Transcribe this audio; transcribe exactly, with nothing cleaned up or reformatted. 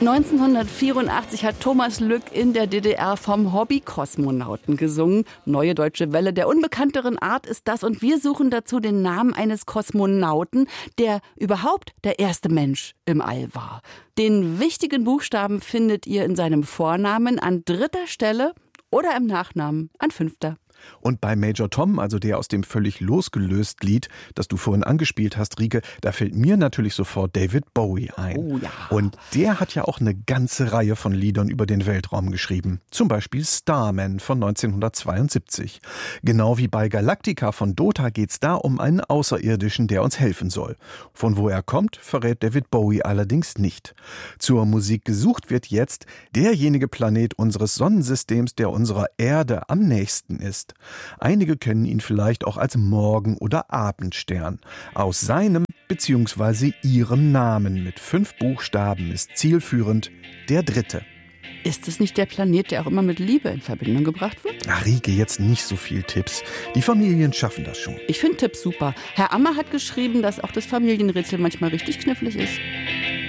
neunzehnhundertvierundachtzig hat Thomas Lück in der D D R vom Hobbykosmonauten gesungen. Neue Deutsche Welle der unbekannteren Art ist das. Und wir suchen dazu den Namen eines Kosmonauten, der überhaupt der erste Mensch im All war. Den wichtigen Buchstaben findet ihr in seinem Vornamen an dritter Stelle oder im Nachnamen an fünfter. Und bei Major Tom, also der aus dem völlig losgelöst Lied, das du vorhin angespielt hast, Rieke, da fällt mir natürlich sofort David Bowie ein. Oh ja. Und der hat ja auch eine ganze Reihe von Liedern über den Weltraum geschrieben. Zum Beispiel Starman von neunzehnhundertzweiundsiebzig. Genau wie bei Galactica von Dota geht's da um einen Außerirdischen, der uns helfen soll. Von wo er kommt, verrät David Bowie allerdings nicht. Zur Musik gesucht wird jetzt derjenige Planet unseres Sonnensystems, der unserer Erde am nächsten ist. Einige kennen ihn vielleicht auch als Morgen- oder Abendstern. Aus seinem bzw. ihrem Namen mit fünf Buchstaben ist zielführend der dritte. Ist es nicht der Planet, der auch immer mit Liebe in Verbindung gebracht wird? Ach, Rieke, jetzt nicht so viel Tipps. Die Familien schaffen das schon. Ich finde Tipps super. Herr Ammer hat geschrieben, dass auch das Familienrätsel manchmal richtig knifflig ist.